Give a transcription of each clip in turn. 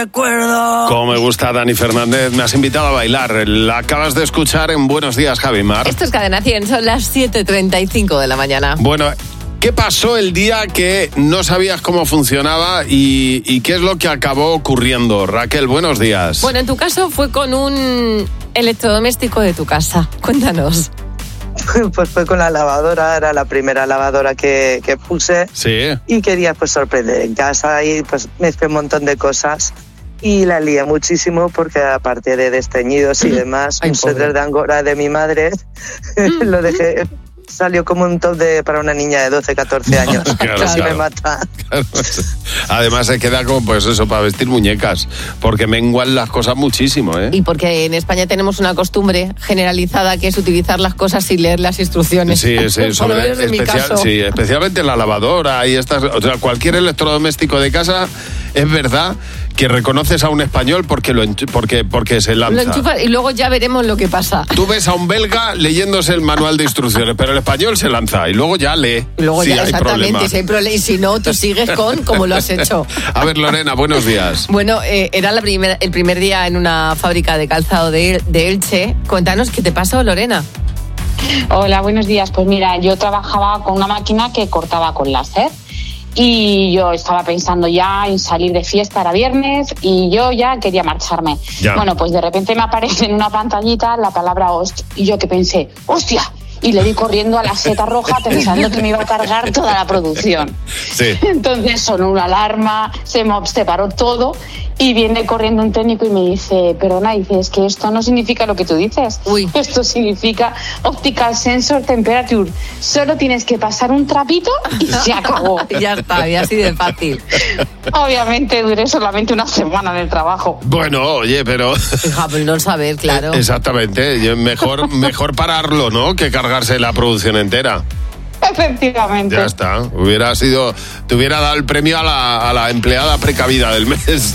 recuerdo. Como me gusta Dani Fernández, me has invitado a bailar. La acabas de escuchar en Buenos Días, Javi Mar. Esto es Cadena 100, son las 7:35 de la mañana. Bueno, ¿qué pasó el día que no sabías cómo funcionaba y qué es lo que acabó ocurriendo? Raquel, buenos días. Bueno, en tu caso fue con un electrodoméstico de tu casa. Cuéntanos. Pues fue con la lavadora, era la primera lavadora que puse. Sí. Y quería pues sorprender en casa y pues mezclé un montón de cosas y la lié muchísimo porque aparte de desteñidos y demás, un suéter de Angora de mi madre, lo dejé... Salió como un top para una niña de 12, 14 años. Casi me mata. Claro. Además se queda como pues eso, para vestir muñecas, porque menguan las cosas muchísimo, ¿eh? Y porque en España tenemos una costumbre generalizada que es utilizar las cosas sin leer las instrucciones. Sí, especialmente la lavadora y estas, o sea, cualquier electrodoméstico de casa, es verdad que reconoces a un español porque se lanza. Lo enchufa y luego ya veremos lo que pasa. Tú ves a un belga leyéndose el manual de instrucciones, pero el español se lanza y luego ya lee. Y luego sí, ya, exactamente, hay problema. y si no, tú sigues como lo has hecho. A ver, Lorena, buenos días. Bueno, era el primer día en una fábrica de calzado de Elche. Cuéntanos qué te pasó, Lorena. Hola, buenos días. Pues mira, yo trabajaba con una máquina que cortaba con láser. Y yo estaba pensando ya en salir de fiesta, era viernes, y yo ya quería marcharme. Ya. Bueno, pues de repente me aparece en una pantallita la palabra host, y yo que pensé, ¡hostia! Y le di corriendo a la seta roja pensando que me iba a cargar toda la producción. Sí. Entonces sonó una alarma, se paró todo, y viene corriendo un técnico y me dice, perdona, es que esto no significa lo que tú dices. Uy. Esto significa Optical Sensor Temperature. Solo tienes que pasar un trapito y se acabó. Ya está, y así de fácil. Obviamente duré solamente una semana en el trabajo. Bueno, oye, pero... Hija, pues no saber, claro. Exactamente, mejor pararlo, ¿no? Que cargarse la producción entera. Efectivamente. Ya está. Te hubiera dado el premio a la empleada precavida del mes.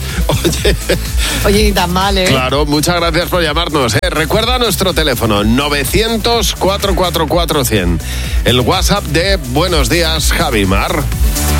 Oye, ni tan mal, ¿eh? Claro, muchas gracias por llamarnos. Recuerda nuestro teléfono, 900-444-100. El WhatsApp de Buenos Días, Javi Mar.